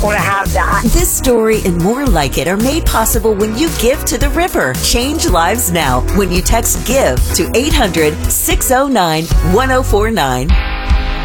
want to have that. This story and more like it are made possible when you give to the river. Change lives now when you text GIVE to 800-609-1049.